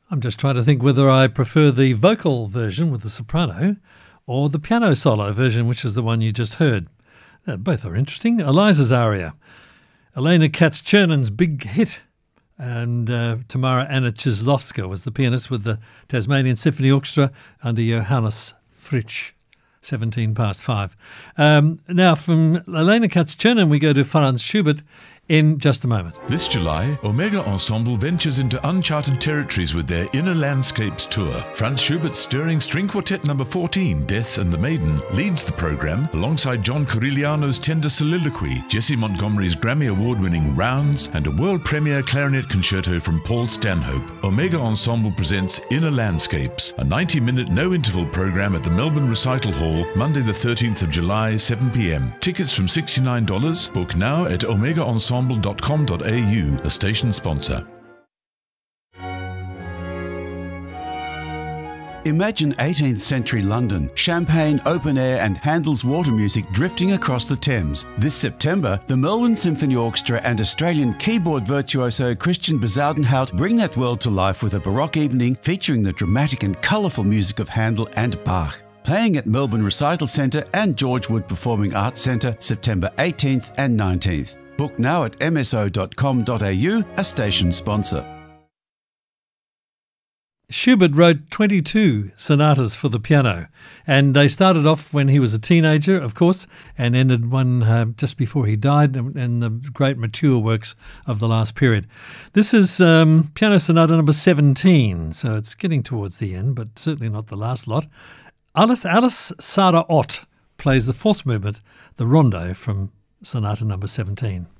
I'm just trying to think whether I prefer the vocal version with the soprano or the piano solo version, which is the one you just heard. Both are interesting. Eliza's aria, Elena Katz-Chernon's big hit, and Tamara Anna Chizlovska was the pianist with the Tasmanian Symphony Orchestra under Johannes Fritsch. 17 past 5. Now from Elena Katz-Chernon we go to Franz Schubert in just a moment. This July, Omega Ensemble ventures into uncharted territories with their Inner Landscapes tour. Franz Schubert's stirring string quartet number 14, Death and the Maiden, leads the program alongside John Corigliano's tender soliloquy, Jesse Montgomery's Grammy Award-winning Rounds, and a world premiere clarinet concerto from Paul Stanhope. Omega Ensemble presents Inner Landscapes, a 90-minute no-interval program at the Melbourne Recital Hall, Monday the 13th of July, 7 p.m. Tickets from $69. Book now at omegaensemble.com.au, a station sponsor. Imagine 18th century London, champagne, open air and Handel's water music drifting across the Thames. This September, the Melbourne Symphony Orchestra and Australian keyboard virtuoso Christian Bezuidenhout bring that world to life with a Baroque evening featuring the dramatic and colourful music of Handel and Bach. Playing at Melbourne Recital Centre and George Wood Performing Arts Centre, September 18th and 19th. Book now at mso.com.au, a station sponsor. Schubert wrote 22 sonatas for the piano, and they started off when he was a teenager, of course, and ended one just before he died in the great mature works of the last period. This is Piano Sonata number 17, so it's getting towards the end, but certainly not the last lot. Alice Sada Ott plays the fourth movement, the rondo from Sonata number 17.